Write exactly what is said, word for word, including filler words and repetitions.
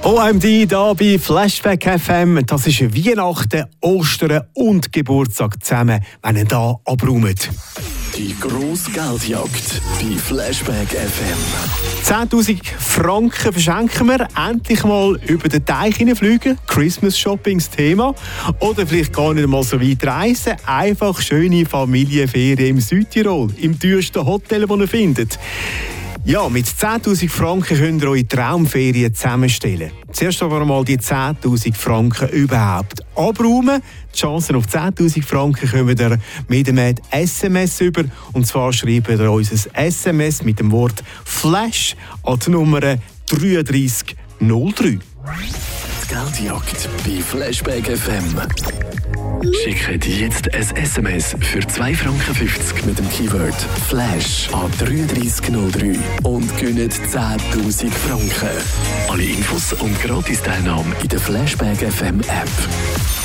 O M D hier bei Flashback F M. Das ist Weihnachten, Ostern und Geburtstag zusammen, wenn ihr hier abräumt. Die grosse Geldjagd bei Flashback F M. zehntausend Franken verschenken wir. Endlich mal über den Teich hineinfliegen. Christmas Shopping das Thema. Oder vielleicht gar nicht mal so weit reisen. Einfach schöne Familienferien im Südtirol. Im teuersten Hotel, das ihr findet. Ja, mit zehntausend Franken könnt ihr eure Traumferien zusammenstellen. Zuerst aber mal die zehntausend Franken überhaupt abräumen. Die Chancen auf zehntausend Franken kommen ihr mit einem S M S über. Und zwar schreibt ihr uns ein S M S mit dem Wort Flash an die Nummer drei drei null drei. Die Geldjagd bei Flashback F M. Schickt jetzt ein S M S für zwei Franken fünfzig mit dem Keyword Flash an drei drei null drei und gönnt zehntausend Franken. Alle Infos und Gratis-Teilnahme in der Flashback F M App.